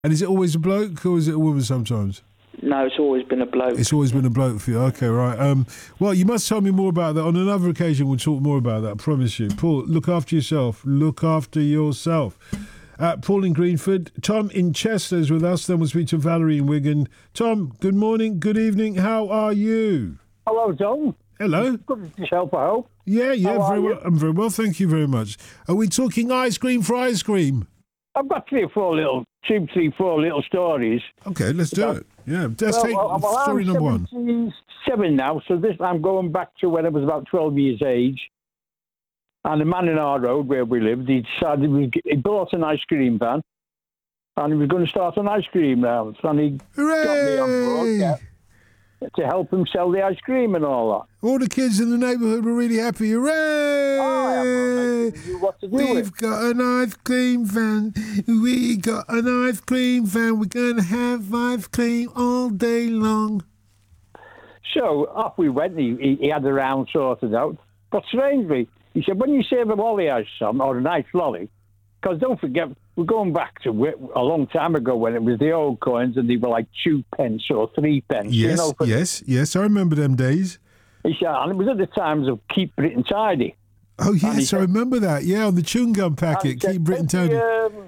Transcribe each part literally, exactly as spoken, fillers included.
And is it always a bloke or is it a woman sometimes? No, it's always been a bloke. It's always been a bloke for you. Okay, right. Um, well, you must tell me more about that. On another occasion, we'll talk more about that, I promise you. Paul, look after yourself. Look after yourself. Uh, Paul in Greenford. Tom in Chester is with us. Then we'll speak to Valerie in Wigan. Tom, good morning, good evening. How are you? Hello, Tom. Hello. Good to yourself, I hope. Yeah, yeah, How very are well. you? I'm very well, thank you very much. Are we talking ice cream for ice cream? I've got three or four little, two, three, four little stories. Okay, let's do it. Yeah, let's well, take well, well, story I'm number one. seventy-seven now, so this I'm going back to when I was about twelve years age. And the man in our road where we lived, he decided we, he bought an ice cream van, and he was going to start an ice cream round. And he Hooray! got me on board, yeah, to help him sell the ice cream and all that. All the kids in the neighbourhood were really happy. Hooray! Oh, yeah, what to do We've with. got an ice cream van. We got an ice cream van. We're going to have ice cream all day long. So off we went. He, he, he had the round sorted out. But strangely, he said, when you save a lolly ice, son, or a nice lolly, because don't forget, we're going back to a long time ago when it was the old coins and they were like two pence or three pence. Yes, you know, for, yes, yes. I remember them days. He said, and it was at the times of Keep Britain Tidy. Oh, yes, I said, remember that. Yeah, on the chewing gum packet, said, Keep Britain take Tidy. The, um,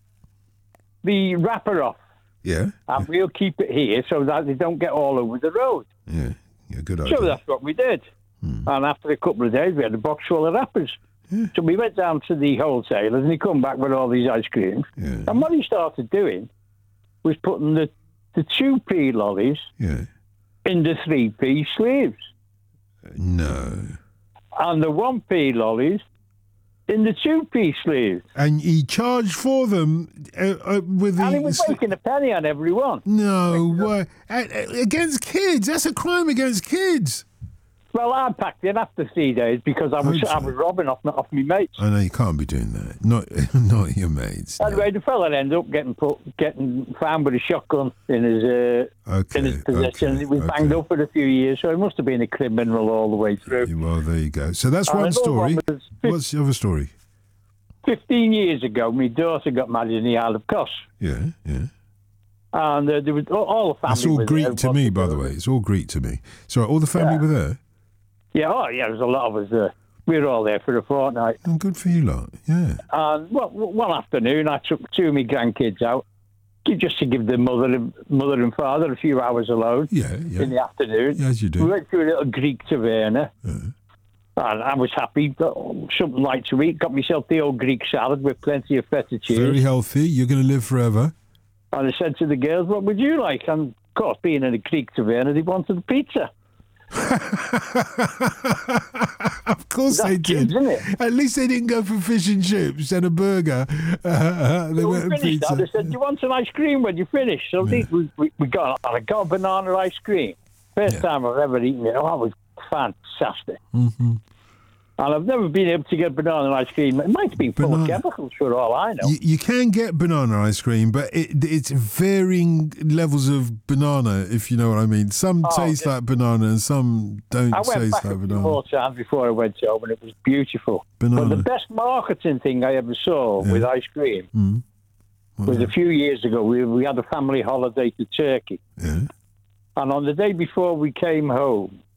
the wrapper off. Yeah. And we'll keep it here so that they don't get all over the road. Yeah, yeah, good idea. So that's what we did. Hmm. And after a couple of days, we had a box full of wrappers. Yeah. So we went down to the wholesalers and he come back with all these ice creams. Yeah. And what he started doing was putting the, the two p lollies yeah. in the three p sleeves. No. And the one p lollies in the two p sleeves. And he charged for them uh, uh, with the... And he was making a penny on every one. No way. Uh, against kids. That's a crime against kids. Well, I packed it after three days because I was I was robbing off off my mates. I know you can't be doing that. Not not your mates. Anyway, no. the fella ended up getting put getting found with a shotgun in his uh, okay, in his possession. Okay, he was okay. banged up for a few years, so he must have been a criminal all the way through. Well, there you go. So that's and one story. One What's the other story? Fifteen years ago, my daughter got married in the Isle of Kos. Yeah, yeah. And uh, there was all, all the family. It's all was Greek there, to me, by the way. It's all Greek to me. So all the family yeah. were there. Yeah, oh yeah, there was a lot of us there. We were all there for a fortnight. Oh, good for you lot, yeah. And well, one afternoon, I took two of my grandkids out, just to give the mother and, mother and father a few hours alone. Yeah, yeah. In the afternoon. Yeah, as you do. We went to a little Greek taverna. Yeah. And I was happy, got something light to eat, got myself the old Greek salad with plenty of feta cheese. Very healthy, you're going to live forever. And I said to the girls, what would you like? And of course, being in a Greek taverna, they wanted a pizza. Of course they did. Kids, isn't it? At least they didn't go for fish and chips and a burger. Uh, they so went we for finished pizza. that. They said, do you want some ice cream when you finish? So Yeah. they, we, we, we got, I got a banana ice cream. First Yeah. time I've ever eaten it. Oh, that was fantastic. Mm-hmm. And I've never been able to get banana ice cream. It might be full Banana. of chemicals for all I know. You, you can get banana ice cream, but it, it's varying levels of banana, if you know what I mean. Some Oh, taste yeah. like banana and some don't I went taste back like a few banana. more times before I went home, and it was beautiful. Banana. But the best marketing thing I ever saw Yeah. with ice cream Mm. was a few years ago. We, we had a family holiday to Turkey. Yeah. And on the day before we came home,